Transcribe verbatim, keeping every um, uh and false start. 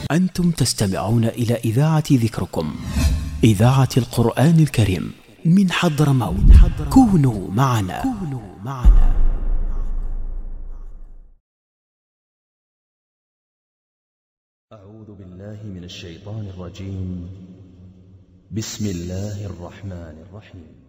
أنتم تستمعون إلى إذاعة ذكركم، إذاعة القرآن الكريم من حضرموت. كونوا معنا. كونوا معنا. أعوذ بالله من الشيطان الرجيم. بسم الله الرحمن الرحيم.